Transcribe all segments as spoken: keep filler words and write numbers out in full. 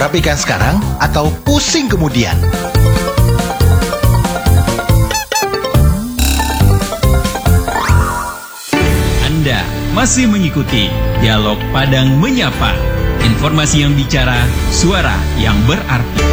Rapikan sekarang atau pusing kemudian. Anda masih mengikuti Dialog Padang Menyapa. Informasi yang bicara, suara yang berarti.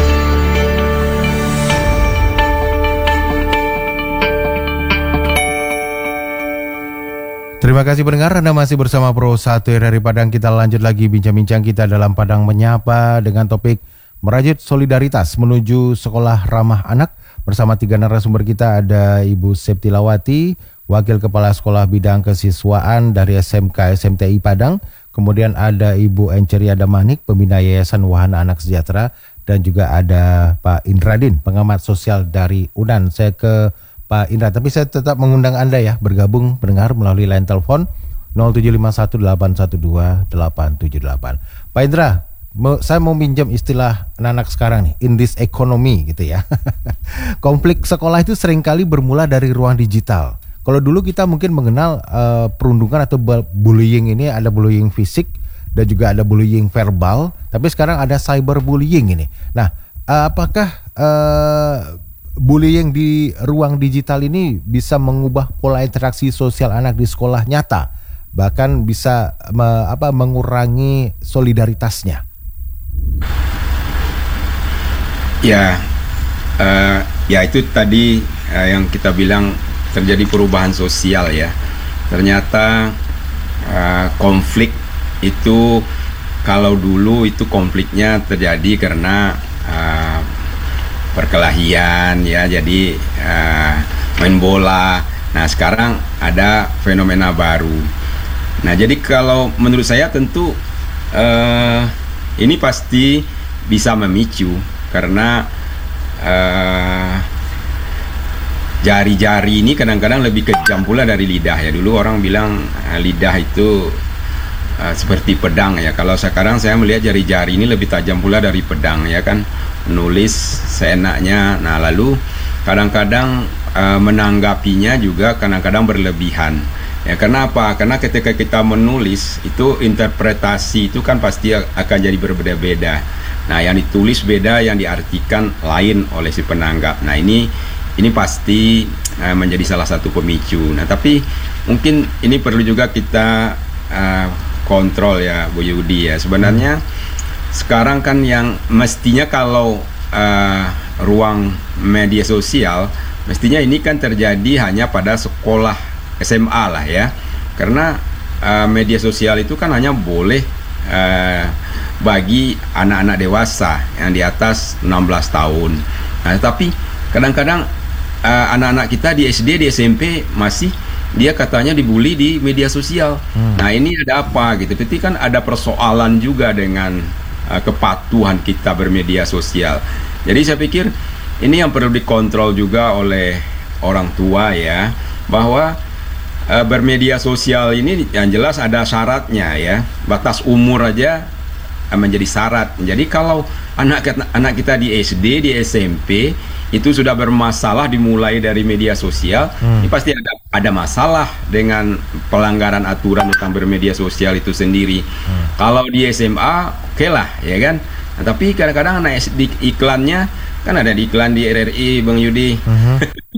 Terima kasih pendengar, Anda masih bersama Pro satu R R I Padang. Kita lanjut lagi bincang-bincang kita dalam Padang Menyapa dengan topik merajut solidaritas menuju sekolah ramah anak. Bersama tiga narasumber kita ada Ibu Septilawati, Wakil Kepala Sekolah Bidang Kesiswaan dari S M K S M T I Padang. Kemudian ada Ibu Enceria Damanik, Pembina Yayasan Wahana Anak Sejahtera. Dan juga ada Pak Indradin, pengamat sosial dari U N A N. Saya ke Pak Indra, tapi saya tetap mengundang Anda ya bergabung pendengar melalui line telepon nol tujuh lima satu delapan satu dua delapan tujuh delapan. Pak Indra, mau, saya mau pinjam istilah anak-anak sekarang nih, in this economy gitu ya. Konflik sekolah itu seringkali bermula dari ruang digital. Kalau dulu kita mungkin mengenal uh, perundungan atau bullying ini, ada bullying fisik dan juga ada bullying verbal, tapi sekarang ada cyberbullying ini. Nah, uh, apakah uh, bullying di ruang digital ini bisa mengubah pola interaksi sosial anak di sekolah nyata, bahkan bisa me, apa, mengurangi solidaritasnya? Ya, uh, ya itu tadi uh, yang kita bilang terjadi perubahan sosial ya. Ternyata uh, konflik itu, kalau dulu itu konfliknya terjadi karena uh, perkelahian ya, jadi uh, main bola. Nah sekarang ada fenomena baru. Nah jadi kalau menurut saya tentu uh, ini pasti bisa memicu karena uh, jari-jari ini kadang-kadang lebih kejam pula dari lidah ya. Dulu orang bilang uh, lidah itu uh, seperti pedang ya. Kalau sekarang saya melihat jari-jari ini lebih tajam pula dari pedang ya kan. Nulis seenaknya. Nah lalu kadang-kadang uh, menanggapinya juga kadang-kadang berlebihan. Ya karena apa? Karena ketika kita menulis itu interpretasi itu kan pasti akan jadi berbeda-beda. Nah yang ditulis beda, yang diartikan lain oleh si penanggap. Nah ini ini pasti uh, menjadi salah satu pemicu. Nah tapi mungkin ini perlu juga kita uh, kontrol ya Bu Yudi ya. Sebenarnya sekarang kan yang mestinya kalau uh, ruang media sosial, mestinya ini kan terjadi hanya pada sekolah S M A lah ya. Karena uh, media sosial itu kan hanya boleh uh, bagi anak-anak dewasa yang di atas enam belas tahun. Nah tapi kadang-kadang uh, anak-anak kita di S D, di S M P masih dia katanya dibully di media sosial. Hmm. Nah ini ada apa gitu. Jadi kan ada persoalan juga dengan kepatuhan kita bermedia sosial. Jadi saya pikir ini yang perlu dikontrol juga oleh orang tua ya, bahwa e, bermedia sosial ini yang jelas ada syaratnya ya. Batas umur aja e, menjadi syarat. Jadi kalau anak anak kita di S D, di S M P itu sudah bermasalah dimulai dari media sosial, hmm. ini pasti ada ada masalah dengan pelanggaran aturan tentang bermedia sosial itu sendiri. Hmm. Kalau di S M A, oke okay lah, ya kan. Nah, tapi kadang-kadang anak di iklannya kan ada di iklan di R R I, Bang Yudi, hmm.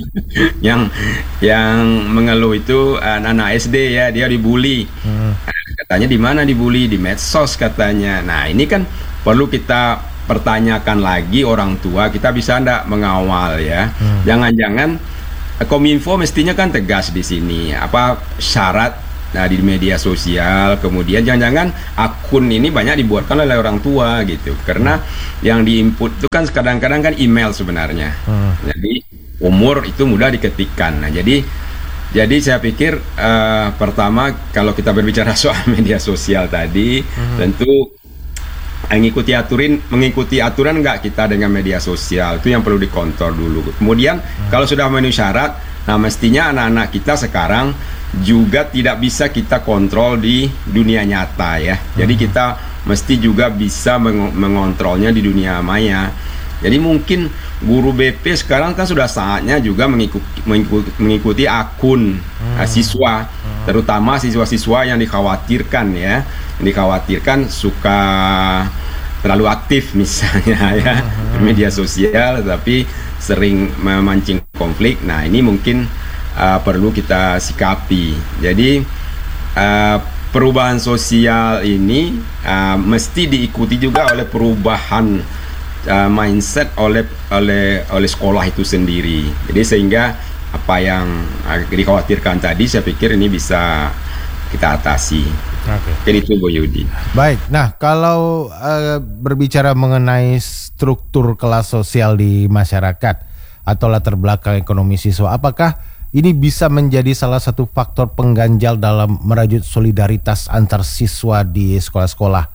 yang yang mengeluh itu anak-anak S D ya, dia dibully. Hmm. Nah, katanya di mana dibully? Di medsos katanya. Nah ini kan perlu kita pertanyakan lagi orang tua, kita bisa enggak mengawal ya. Hmm. Jangan-jangan Kominfo mestinya kan tegas di sini apa syarat nah, di media sosial, kemudian jangan-jangan akun ini banyak dibuatkan oleh orang tua gitu. Karena yang diinput itu kan kadang-kadang kan email sebenarnya. Hmm. Jadi umur itu mudah diketikkan. Nah, jadi jadi saya pikir uh, pertama kalau kita berbicara soal media sosial tadi, hmm. tentu mengikuti aturin mengikuti aturan enggak kita dengan media sosial, itu yang perlu dikontrol dulu. Kemudian hmm. kalau sudah memenuhi syarat, nah mestinya anak-anak kita sekarang juga tidak bisa kita kontrol di dunia nyata ya. Hmm. Jadi kita mesti juga bisa meng- mengontrolnya di dunia maya. Jadi mungkin guru B P sekarang kan sudah saatnya juga mengikuti mengikuti, mengikuti akun hmm. uh, siswa, hmm. terutama siswa-siswa yang dikhawatirkan ya, yang dikhawatirkan suka terlalu aktif misalnya ya uh-huh. media sosial, tapi sering memancing konflik. Nah ini mungkin uh, perlu kita sikapi. Jadi uh, perubahan sosial ini uh, mesti diikuti juga oleh perubahan uh, mindset oleh oleh oleh sekolah itu sendiri. Jadi sehingga apa yang uh, dikhawatirkan tadi, saya pikir ini bisa kita atasi. Oke. Jadi itu Bu Yudi. Baik. Nah, kalau uh, berbicara mengenai struktur kelas sosial di masyarakat atau latar belakang ekonomi siswa, apakah ini bisa menjadi salah satu faktor pengganjal dalam merajut solidaritas antar siswa di sekolah-sekolah,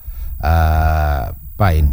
uh, Pak In?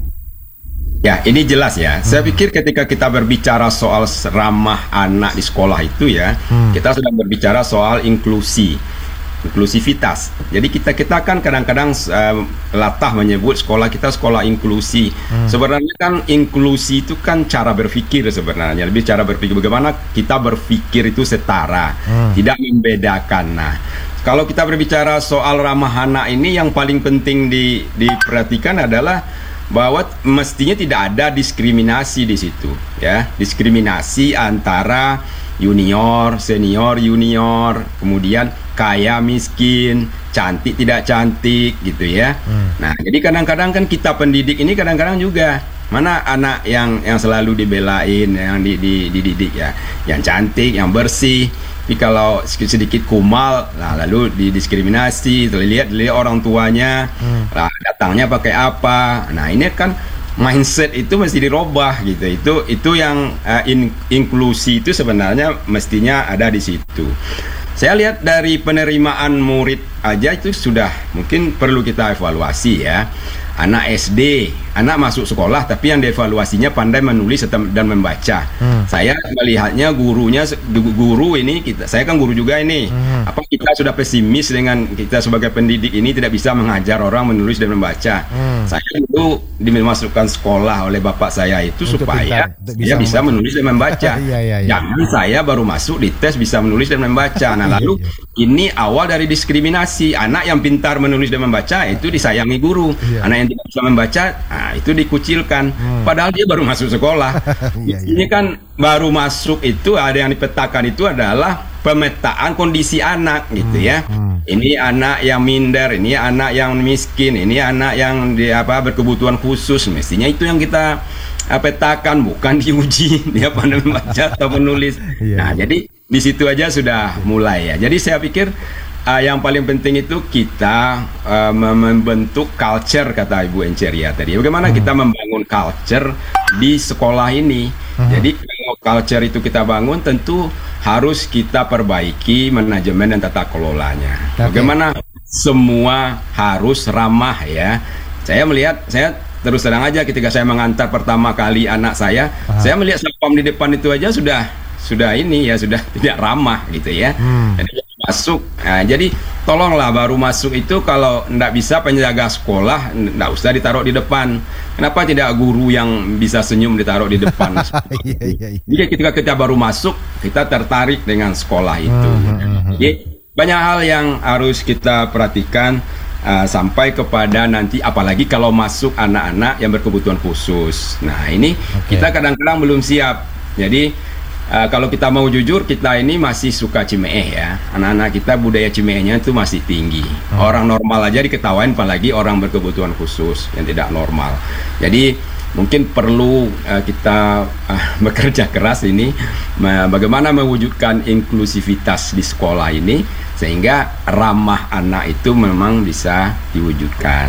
Ya, ini jelas ya. Hmm. Saya pikir ketika kita berbicara soal ramah anak di sekolah itu ya, hmm. kita sudah berbicara soal inklusi. Inklusivitas. Jadi kita kita kan kadang-kadang uh, latah menyebut sekolah kita sekolah inklusi. Hmm. Sebenarnya kan inklusi itu kan cara berpikir sebenarnya, lebih cara berpikir bagaimana kita berpikir itu setara, hmm. tidak membedakan. Nah, kalau kita berbicara soal ramah anak ini, yang paling penting di, diperhatikan adalah bahwa mestinya tidak ada diskriminasi di situ, ya, diskriminasi antara junior, senior, junior, kemudian kaya, miskin, cantik, tidak cantik, gitu ya. Hmm. Nah, jadi kadang-kadang kan kita pendidik ini kadang-kadang juga mana anak yang yang selalu dibelain, yang di, di, dididik ya, yang cantik, yang bersih. Tapi kalau sedikit kumal, nah lalu didiskriminasi, terlihat lihat orang tuanya, hmm. nah, datangnya pakai apa. Nah, ini kan mindset itu mesti dirubah gitu. Itu itu yang uh, in, inklusi itu sebenarnya mestinya ada di situ. Saya lihat dari penerimaan murid aja itu sudah mungkin perlu kita evaluasi ya. Anak S D, anak masuk sekolah tapi yang dievaluasinya pandai menulis dan membaca. Hmm. Saya melihatnya gurunya, guru ini kita, saya kan guru juga ini. Hmm. Apa kita sudah pesimis dengan kita sebagai pendidik ini tidak bisa mengajar orang menulis dan membaca. Hmm. Saya dulu dimasukkan sekolah oleh bapak saya itu untuk supaya pintar, dia bisa membaca. menulis dan membaca. iya, iya, iya. Jangan saya baru masuk di tes bisa menulis dan membaca. Nah lalu ini awal dari diskriminasi. Anak yang pintar menulis dan membaca itu disayangi guru. Iya. Anak yang tidak bisa membaca, nah, itu dikucilkan. Hmm. Padahal dia baru masuk sekolah. iya, iya. Ini kan baru masuk itu ada yang dipetakan itu adalah pemetaan kondisi anak gitu hmm. ya. Hmm. Ini anak yang minder, ini anak yang miskin, ini anak yang di, apa berkebutuhan khusus. Mestinya itu yang kita uh, petakan, bukan diuji dia pandai membaca atau menulis. iya, nah, iya. jadi di situ aja sudah mulai ya. Jadi saya pikir Uh, yang paling penting itu kita uh, membentuk culture, kata Ibu Enceria tadi. Bagaimana hmm. kita membangun culture di sekolah ini. Hmm. Jadi kalau culture itu kita bangun, tentu harus kita perbaiki manajemen dan tata kelolanya. Okay. Bagaimana semua harus ramah ya. Saya melihat, saya terus terang aja ketika saya mengantar pertama kali anak saya, hmm. saya melihat satpam di depan itu aja sudah sudah ini ya sudah tidak ramah gitu ya. Hmm. Jadi, masuk, nah, jadi tolonglah baru masuk itu kalau tidak bisa penjaga sekolah tidak usah ditaruh di depan. Kenapa tidak guru yang bisa senyum ditaruh di depan? iya, iya, iya. Jadi ketika kita baru masuk kita tertarik dengan sekolah itu. Hmm. Jadi banyak hal yang harus kita perhatikan uh, sampai kepada nanti apalagi kalau masuk anak-anak yang berkebutuhan khusus. Nah ini okay. kita kadang-kadang belum siap. Jadi Uh, kalau kita mau jujur, kita ini masih suka cimeeh ya. Anak-anak kita budaya cimeehnya itu masih tinggi. Hmm. Orang normal aja diketawain, apalagi orang berkebutuhan khusus yang tidak normal. Jadi mungkin perlu uh, kita uh, bekerja keras ini, uh, bagaimana mewujudkan inklusivitas di sekolah ini sehingga ramah anak itu memang bisa diwujudkan.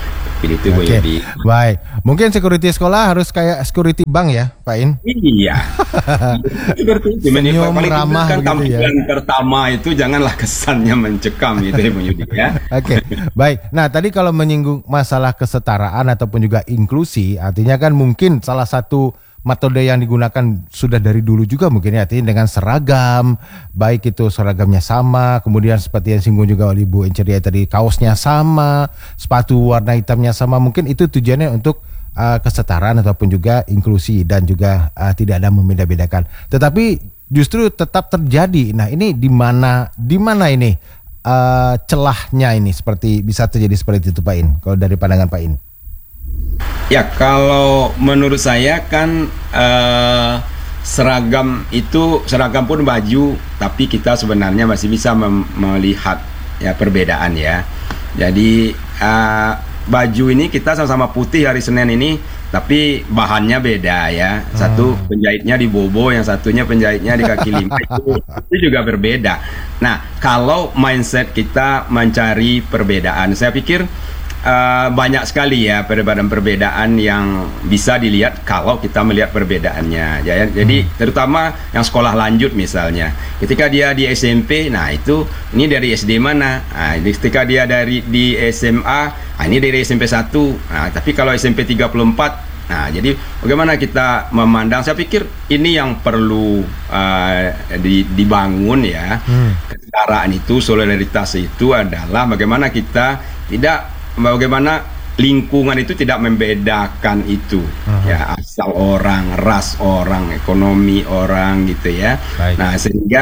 Itu okay. Jadi baik. Mungkin security sekolah harus kayak security bank ya, Pak In? Iya. Seperti itu. Senyum ramah kan tampilan ya. Pertama itu janganlah kesannya mencekam gitu ya, Bung Yudi ya. Oke, okay. Baik. Nah, tadi kalau menyinggung masalah kesetaraan ataupun juga inklusi, artinya kan mungkin salah satu metode yang digunakan sudah dari dulu juga mungkin ya, artinya dengan seragam, baik itu seragamnya sama, kemudian seperti yang singgung juga oleh Ibu Enceria tadi, kaosnya sama, sepatu warna hitamnya sama, mungkin itu tujuannya untuk uh, kesetaraan ataupun juga inklusi dan juga uh, tidak ada membeda-bedakan. Tetapi justru tetap terjadi. Nah, ini di mana di mana ini uh, celahnya ini seperti bisa terjadi seperti itu, Pak In, kalau dari pandangan Pak In? Ya, kalau menurut saya kan eh, seragam itu seragam pun baju, tapi kita sebenarnya masih bisa mem- melihat ya perbedaan ya. Jadi eh, baju ini kita sama-sama putih hari Senin ini, tapi bahannya beda ya. Satu penjahitnya di bobo, yang satunya penjahitnya di kaki lima itu, itu juga berbeda. Nah, kalau mindset kita mencari perbedaan, saya pikir Uh, banyak sekali ya perbedaan-perbedaan yang bisa dilihat kalau kita melihat perbedaannya. Ya, jadi hmm. terutama yang sekolah lanjut misalnya, ketika dia di S M P, nah itu ini dari S D mana? Nah, ketika dia dari di S M A, nah ini dari S M P satu. Nah, tapi kalau S M P tiga puluh empat, nah jadi bagaimana kita memandang? Saya pikir ini yang perlu uh, di, dibangun ya. Hmm. Kesetaraan itu, solidaritas itu adalah bagaimana kita tidak bagaimana lingkungan itu tidak membedakan itu, uh-huh. ya asal orang, ras orang, ekonomi orang gitu ya. Baik. Nah sehingga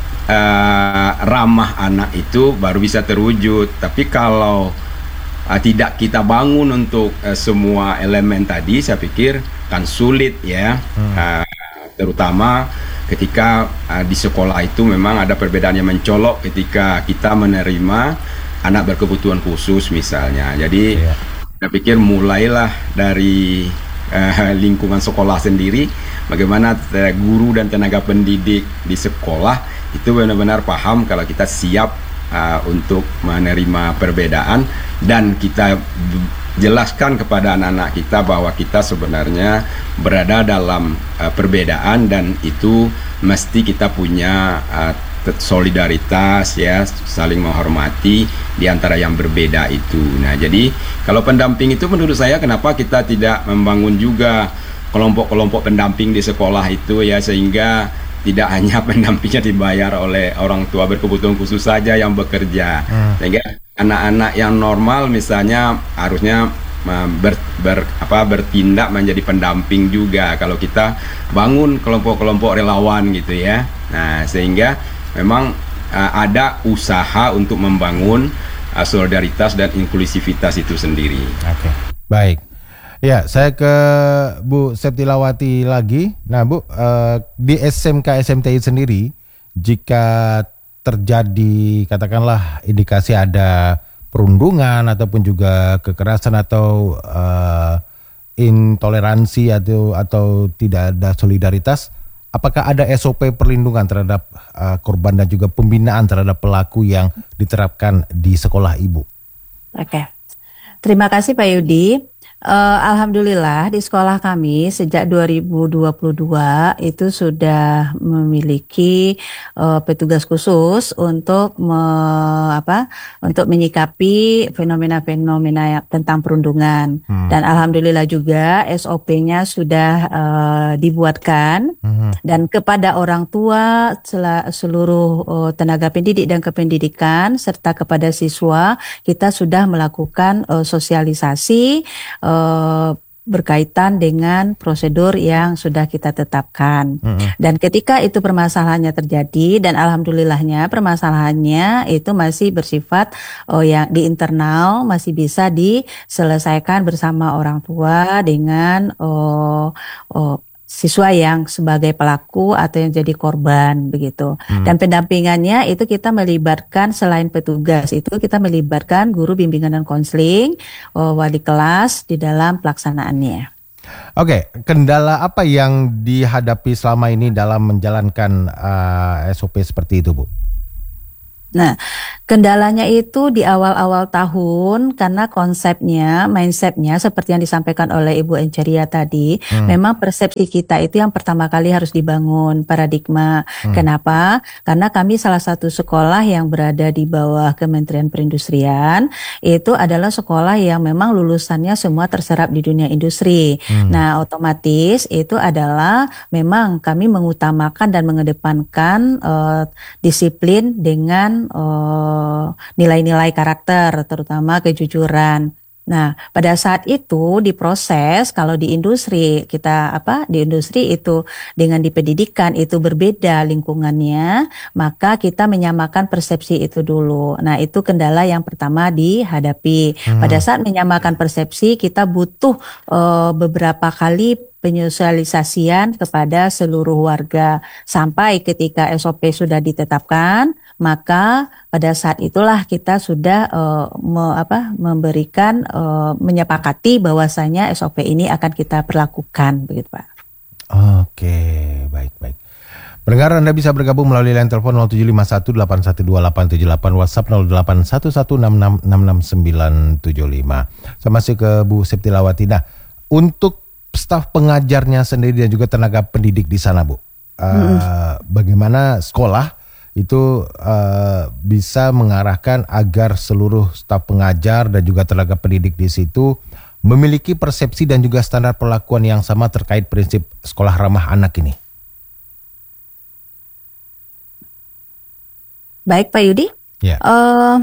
uh, ramah anak itu baru bisa terwujud. Tapi kalau uh, tidak kita bangun untuk uh, semua elemen tadi, saya pikir kan sulit ya. Hmm. Uh, terutama ketika uh, di sekolah itu memang ada perbedaan yang mencolok ketika kita menerima anak berkebutuhan khusus misalnya. Jadi yeah. saya pikir mulailah dari uh, lingkungan sekolah sendiri, bagaimana guru dan tenaga pendidik di sekolah itu benar-benar paham kalau kita siap uh, untuk menerima perbedaan, dan kita jelaskan kepada anak-anak kita bahwa kita sebenarnya berada dalam uh, perbedaan, dan itu mesti kita punya uh, solidaritas ya, saling menghormati di antara yang berbeda itu. Nah, jadi kalau pendamping itu menurut saya kenapa kita tidak membangun juga kelompok-kelompok pendamping di sekolah itu ya, sehingga tidak hanya pendampingnya dibayar oleh orang tua berkebutuhan khusus saja yang bekerja. Hmm. Sehingga anak-anak yang normal misalnya harusnya ber, ber, apa, bertindak menjadi pendamping juga kalau kita bangun kelompok-kelompok relawan gitu ya. Nah, sehingga memang uh, ada usaha untuk membangun uh, solidaritas dan inklusivitas itu sendiri. Oke, baik. Ya, saya ke Bu Septilawati lagi. Nah, Bu, uh, di S M K S M T I sendiri, jika terjadi katakanlah indikasi ada perundungan ataupun juga kekerasan atau uh, intoleransi atau atau tidak ada solidaritas, apakah ada S O P perlindungan terhadap uh, korban dan juga pembinaan terhadap pelaku yang diterapkan di sekolah Ibu? Oke, terima kasih Pak Yudi. Uh, Alhamdulillah di sekolah kami sejak dua ribu dua puluh dua itu sudah memiliki uh, petugas khusus untuk me, apa untuk menyikapi fenomena-fenomena tentang perundungan. Hmm. Dan alhamdulillah juga S O P-nya sudah uh, dibuatkan. Hmm. Dan kepada orang tua, seluruh uh, tenaga pendidik dan kependidikan serta kepada siswa kita sudah melakukan uh, sosialisasi uh, Uh, berkaitan dengan prosedur yang sudah kita tetapkan. Mm-hmm. Dan ketika itu permasalahannya terjadi, dan alhamdulillahnya permasalahannya itu masih bersifat oh, yang di internal, masih bisa diselesaikan bersama orang tua dengan oh, oh, siswa yang sebagai pelaku atau yang jadi korban begitu. Hmm. Dan pendampingannya itu kita melibatkan selain petugas itu kita melibatkan guru bimbingan dan konseling, wali kelas di dalam pelaksanaannya. Oke, kendala apa yang dihadapi selama ini dalam menjalankan uh, S O P seperti itu, Bu? Nah, kendalanya itu di awal-awal tahun karena konsepnya, mindsetnya seperti yang disampaikan oleh Ibu Enceria tadi, hmm. memang persepsi kita itu yang pertama kali harus dibangun, paradigma. Hmm. Kenapa? Karena kami salah satu sekolah yang berada di bawah Kementerian Perindustrian, itu adalah sekolah yang memang lulusannya semua terserap di dunia industri. Hmm. Nah, otomatis itu adalah memang kami mengutamakan dan mengedepankan uh, disiplin dengan Uh, nilai-nilai karakter, terutama kejujuran. Nah, pada saat itu diproses, kalau di industri kita apa di industri itu dengan di pendidikan itu berbeda lingkungannya, maka kita menyamakan persepsi itu dulu. Nah, itu kendala yang pertama dihadapi. Hmm. Pada saat menyamakan persepsi, kita butuh uh, beberapa kali penyosialisasian kepada seluruh warga sampai ketika S O P sudah ditetapkan, maka pada saat itulah kita sudah uh, me, apa, memberikan uh, menyepakati bahwasanya S O P ini akan kita perlakukan, begitu Pak. Oke, baik baik. Pendengar, Anda bisa bergabung melalui line telepon nol tujuh lima satu delapan satu dua delapan tujuh delapan, WhatsApp nol delapan satu satu enam enam enam enam sembilan tujuh lima. Saya masih ke Bu Septilawati. Nah, untuk staf pengajarnya sendiri dan juga tenaga pendidik di sana, Bu, uh, hmm. bagaimana sekolah itu uh, bisa mengarahkan agar seluruh staf pengajar dan juga tenaga pendidik di situ memiliki persepsi dan juga standar perlakuan yang sama terkait prinsip sekolah ramah anak ini? Baik Pak Yudi, ya. uh,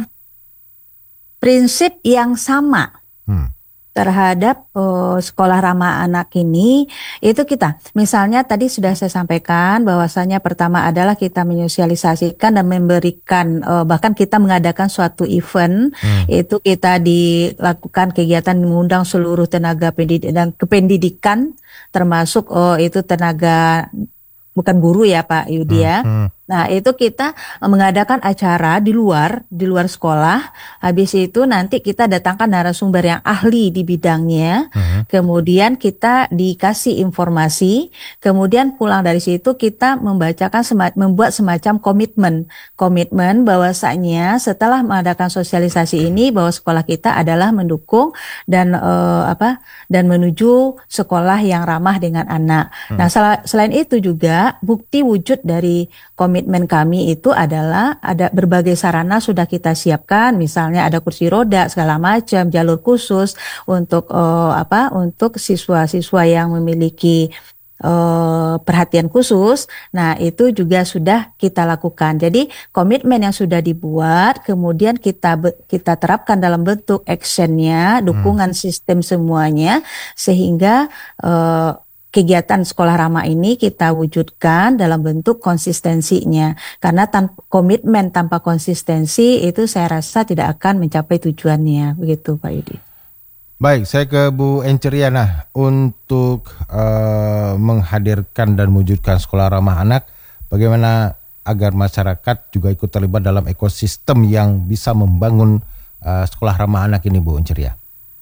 prinsip yang sama Hmm. terhadap uh, sekolah ramah anak ini itu kita misalnya tadi sudah saya sampaikan bahwasanya pertama adalah kita menyosialisasikan dan memberikan uh, bahkan kita mengadakan suatu event, hmm. itu kita dilakukan kegiatan mengundang seluruh tenaga pendidik dan kependidikan termasuk uh, itu tenaga bukan guru ya Pak Yudi ya. Hmm, hmm. Nah itu kita mengadakan acara di luar, di luar sekolah. Habis itu nanti kita datangkan narasumber yang ahli di bidangnya. Hmm. Kemudian kita dikasih informasi. Kemudian pulang dari situ kita membacakan, membuat semacam komitmen. Komitmen bahwasanya setelah mengadakan sosialisasi ini bahwa sekolah kita adalah mendukung dan eh, apa dan menuju sekolah yang ramah dengan anak. Hmm. Nah sel- selain itu juga bukti wujud dari komitmen kami itu adalah ada berbagai sarana sudah kita siapkan, misalnya ada kursi roda segala macam, jalur khusus untuk uh, apa untuk siswa-siswa yang memiliki uh, perhatian khusus. Nah itu juga sudah kita lakukan. Jadi komitmen yang sudah dibuat kemudian kita kita terapkan dalam bentuk actionnya, dukungan hmm. sistem semuanya sehingga uh, kegiatan sekolah ramah ini kita wujudkan dalam bentuk konsistensinya. Karena tanpa komitmen tanpa konsistensi itu saya rasa tidak akan mencapai tujuannya. Begitu Pak Yudi. Baik, saya ke Bu Enceriana. Untuk uh, menghadirkan dan mewujudkan sekolah ramah anak, bagaimana agar masyarakat juga ikut terlibat dalam ekosistem yang bisa membangun uh, sekolah ramah anak ini, Bu Enceria?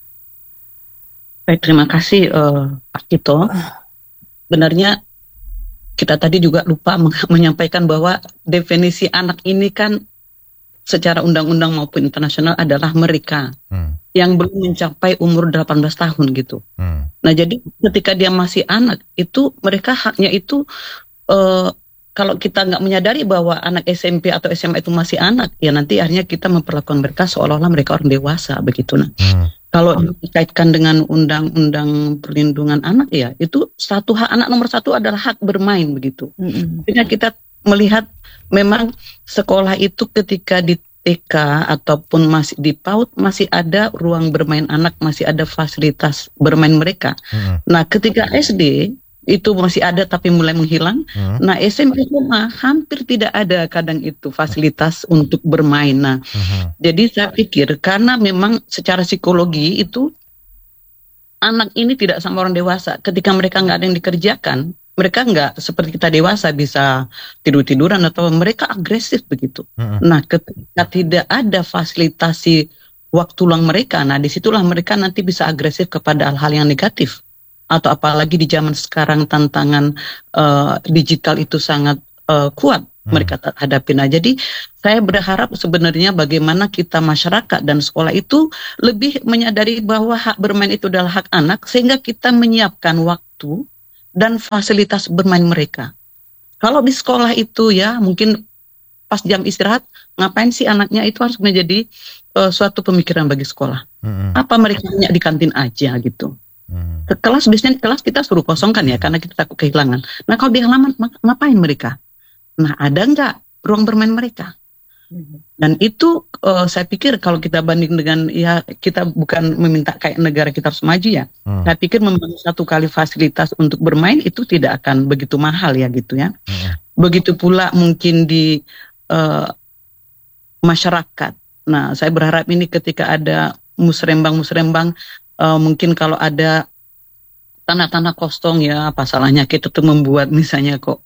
Baik, terima kasih uh, Pak Tito. Sebenarnya kita tadi juga lupa menyampaikan bahwa definisi anak ini kan secara undang-undang maupun internasional adalah mereka hmm. yang belum mencapai umur delapan belas tahun gitu. Hmm. Nah jadi ketika dia masih anak itu mereka haknya itu uh, kalau kita nggak menyadari bahwa anak S M P atau S M A itu masih anak, ya nanti akhirnya kita memperlakukan mereka seolah-olah mereka orang dewasa begitu. Nah. Hmm. Kalau dikaitkan dengan undang-undang perlindungan anak ya itu satu hak anak nomor satu adalah hak bermain begitu. Mm-hmm. Jadi kita melihat memang sekolah itu ketika di T K ataupun masih di PAUD masih ada ruang bermain anak, masih ada fasilitas bermain mereka. Mm-hmm. Nah ketika S D itu masih ada tapi mulai menghilang. Hmm. Nah S M P mah hampir tidak ada kadang itu fasilitas untuk bermain. Nah hmm. jadi saya pikir karena memang secara psikologi itu anak ini tidak sama orang dewasa. Ketika mereka nggak ada yang dikerjakan, mereka nggak seperti kita dewasa bisa tidur-tiduran atau mereka agresif begitu. Hmm. Nah ketika tidak ada fasilitasi waktu luang mereka, nah disitulah mereka nanti bisa agresif kepada hal-hal yang negatif. Atau apalagi di zaman sekarang tantangan uh, digital itu sangat uh, kuat hmm. mereka hadapi. Nah, jadi saya berharap sebenarnya bagaimana kita masyarakat dan sekolah itu lebih menyadari bahwa hak bermain itu adalah hak anak sehingga kita menyiapkan waktu dan fasilitas bermain mereka. Kalau di sekolah itu ya mungkin pas jam istirahat ngapain sih anaknya itu harus menjadi uh, suatu pemikiran bagi sekolah. Hmm. Apa mereka hanya di kantin aja gitu. Hmm. Ke kelas biasanya kelas kita suruh kosongkan ya karena kita takut kehilangan. Nah kalau di halaman ngapain mereka? Nah ada nggak ruang bermain mereka? Hmm. Dan itu uh, saya pikir kalau kita banding dengan, ya kita bukan meminta kayak negara kita harus maju ya. Hmm. Saya pikir membangun satu kali fasilitas untuk bermain itu tidak akan begitu mahal ya gitu ya. Hmm. Begitu pula mungkin di uh, masyarakat. Nah saya berharap ini ketika ada musrembang-musrembang, uh, mungkin kalau ada tanah-tanah kosong ya, apa salahnya kita tuh membuat misalnya kok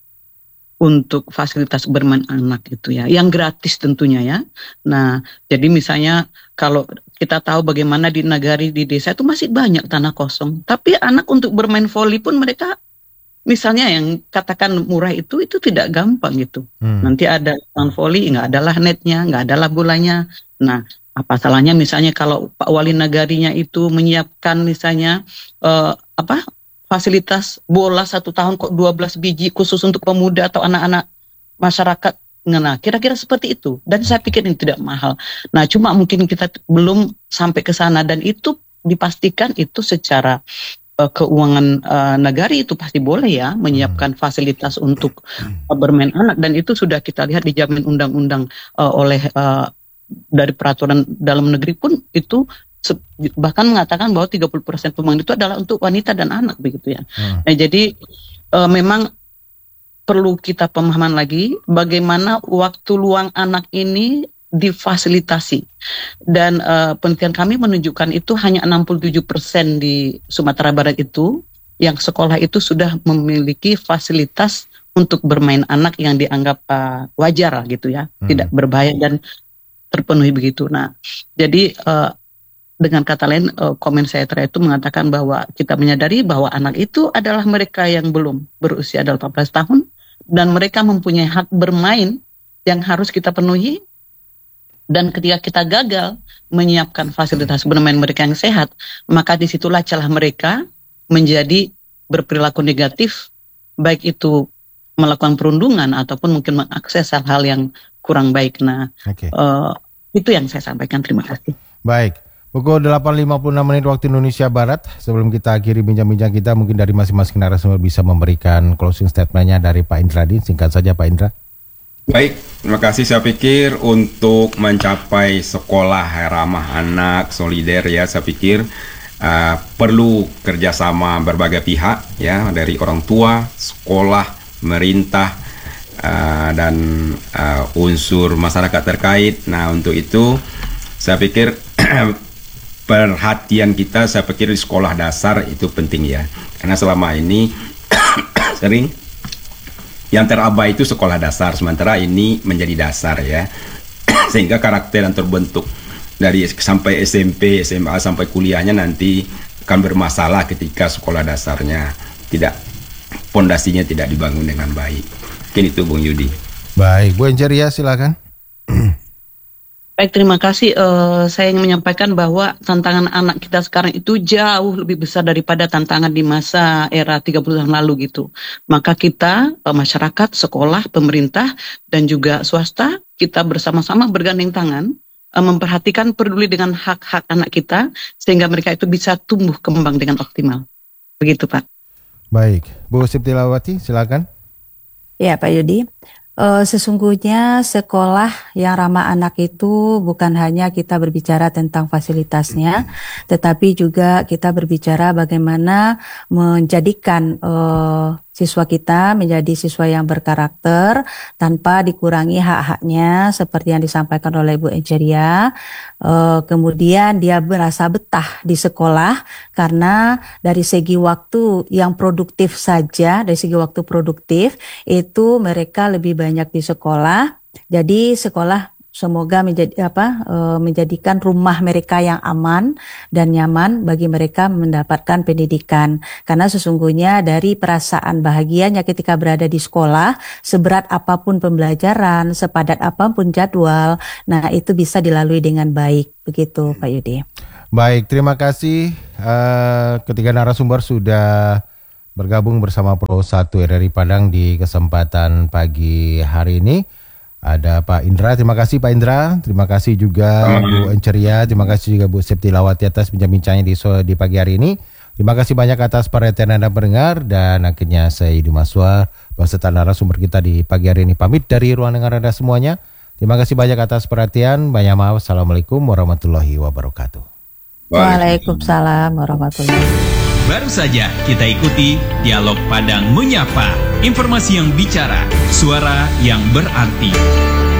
untuk fasilitas bermain anak itu ya, yang gratis tentunya ya. Nah, jadi misalnya kalau kita tahu bagaimana di nagari di desa itu masih banyak tanah kosong, tapi anak untuk bermain voli pun mereka misalnya yang katakan murah itu itu tidak gampang gitu. Hmm. Nanti ada lapangan voli, nggak adalah netnya, nggak adalah bolanya. Nah, apa salahnya misalnya kalau Pak Wali Nagarinya itu menyiapkan misalnya uh, apa? fasilitas bola satu tahun kok dua belas biji khusus untuk pemuda atau anak-anak masyarakat. Nah, kira-kira seperti itu. Dan saya pikir ini tidak mahal. Nah, cuma mungkin kita belum sampai ke sana, dan itu dipastikan itu secara uh, keuangan uh, nagari itu pasti boleh ya menyiapkan fasilitas untuk uh, bermain anak, dan itu sudah kita lihat dijamin undang-undang uh, oleh uh, dari peraturan dalam negeri pun itu bahkan mengatakan bahwa tiga puluh persen pemain itu adalah untuk wanita dan anak begitu ya. Hmm. Nah, jadi e, memang perlu kita pemahaman lagi bagaimana waktu luang anak ini difasilitasi. Dan e, penelitian kami menunjukkan itu hanya enam puluh tujuh persen di Sumatera Barat itu yang sekolah itu sudah memiliki fasilitas untuk bermain anak yang dianggap uh, wajar gitu ya, hmm. tidak berbahaya dan terpenuhi begitu. Nah, jadi uh, dengan kata lain, komen saya terakhir itu mengatakan bahwa kita menyadari bahwa anak itu adalah mereka yang belum berusia delapan belas tahun, dan mereka mempunyai hak bermain yang harus kita penuhi. Dan ketika kita gagal menyiapkan fasilitas bermain mereka yang sehat, maka disitulah celah mereka menjadi berperilaku negatif, baik itu melakukan perundungan ataupun mungkin mengakses hal-hal yang kurang baik. Nah, okay. uh, itu yang saya sampaikan. Terima kasih. Baik. Pukul delapan lima puluh enam menit waktu Indonesia Barat. Sebelum kita akhiri bincang-bincang kita, mungkin dari masing-masing narasumber bisa memberikan closing statement-nya dari Pak Indra Din. Singkat saja Pak Indra. Baik, terima kasih. Saya pikir untuk mencapai sekolah ramah anak, solider ya, saya pikir uh, perlu kerjasama berbagai pihak ya, dari orang tua, sekolah, pemerintah, uh, dan uh, unsur masyarakat terkait. Nah, untuk itu saya pikir perhatian kita, saya pikir di sekolah dasar itu penting ya, karena selama ini sering yang terabai itu sekolah dasar, sementara ini menjadi dasar ya, sehingga karakter yang terbentuk dari sampai S M P, S M A sampai kuliahnya nanti akan bermasalah ketika sekolah dasarnya tidak, pondasinya tidak dibangun dengan baik. Mungkin itu Bung Yudi. Baik, Bu Enceria silakan. Baik, terima kasih. Uh, saya ingin menyampaikan bahwa tantangan anak kita sekarang itu jauh lebih besar daripada tantangan di masa era tiga puluh tahun lalu gitu. Maka kita, uh, masyarakat, sekolah, pemerintah, dan juga swasta, kita bersama-sama bergandeng tangan, uh, memperhatikan, peduli dengan hak-hak anak kita, sehingga mereka itu bisa tumbuh kembang dengan optimal. Begitu Pak. Baik, Bu Septilawati silakan. Ya Pak Yudi. Uh, sesungguhnya sekolah yang ramah anak itu bukan hanya kita berbicara tentang fasilitasnya, tetapi juga kita berbicara bagaimana menjadikan uh, siswa kita menjadi siswa yang berkarakter tanpa dikurangi hak-haknya seperti yang disampaikan oleh Bu Enceria. Uh, kemudian dia merasa betah di sekolah karena dari segi waktu yang produktif saja, dari segi waktu produktif itu mereka lebih banyak di sekolah. Jadi sekolah semoga menjadi apa e, menjadikan rumah mereka yang aman dan nyaman bagi mereka mendapatkan pendidikan, karena sesungguhnya dari perasaan bahagianya ketika berada di sekolah, seberat apapun pembelajaran, sepadat apapun jadwal, nah itu bisa dilalui dengan baik. Begitu Pak Yudi. Baik, terima kasih uh, ketiga narasumber sudah bergabung bersama Pro satu R R I Padang di kesempatan pagi hari ini. Ada Pak Indra, terima kasih Pak Indra, terima kasih juga hmm. Bu Enceria, terima kasih juga Bu Septilawati atas bincang-bincangnya di, di pagi hari ini. Terima kasih banyak atas perhatian Anda pendengar, dan akhirnya saya Yudi Maswar beserta narasumber kita di pagi hari ini pamit dari ruang dengar Anda semuanya. Terima kasih banyak atas perhatian. Banyak maaf. Assalamualaikum warahmatullahi wabarakatuh. Waalaikumsalam warahmatullahi wabarakatuh. Baru saja kita ikuti Dialog Padang Menyapa. Informasi yang bicara, suara yang berarti.